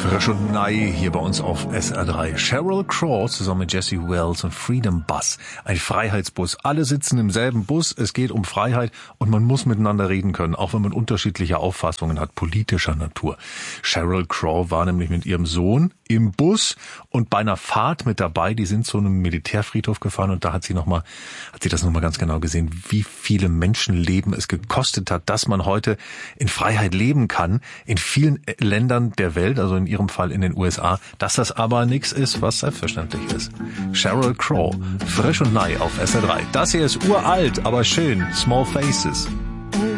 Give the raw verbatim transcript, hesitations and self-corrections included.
Frisch und Nei hier bei uns auf S R drei. Sheryl Crow zusammen mit Jesse Wells und Freedom Bus. Ein Freiheitsbus. Alle sitzen im selben Bus. Es geht um Freiheit und man muss miteinander reden können, auch wenn man unterschiedliche Auffassungen hat, politischer Natur. Sheryl Crow war nämlich mit ihrem Sohn im Bus und bei einer Fahrt mit dabei. Die sind zu einem Militärfriedhof gefahren und da hat sie noch mal, hat sie das nochmal ganz genau gesehen, wie viele Menschenleben es gekostet hat, dass man heute in Freiheit leben kann. In vielen Ländern der Welt, also in ihrem Fall in den U S A, dass das aber nichts ist, was selbstverständlich ist. Sheryl Crow, frisch und neu auf S R drei. Das hier ist uralt, aber schön. Small Faces.